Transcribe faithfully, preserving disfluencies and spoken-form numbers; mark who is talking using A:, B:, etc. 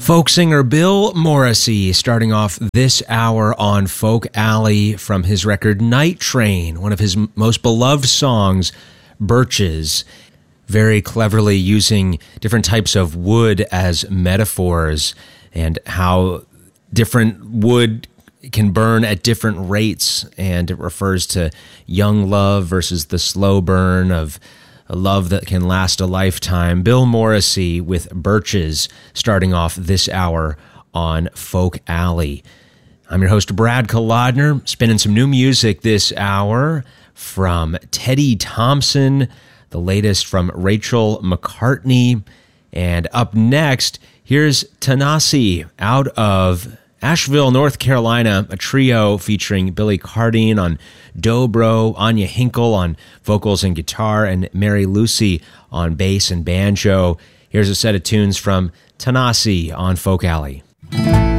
A: Folk singer Bill Morrissey starting off this hour on Folk Alley from his record Night Train, one of his m- most beloved songs, Birches, very cleverly using different types of wood as metaphors and how different wood can burn at different rates, and it refers to young love versus the slow burn of a love that can last a lifetime. Bill Morrissey with Birches starting off this hour on Folk Alley. I'm your host, Brad Kolodner, spinning some new music this hour from Teddy Thompson, the latest from Rachel McCartney. And up next, here's Tanasi out of Asheville, North Carolina, a trio featuring Billy Cardine on dobro, Anya Hinkle on vocals and guitar, and Mary Lucy on bass and banjo. Here's a set of tunes from Tanasi on Folk Alley.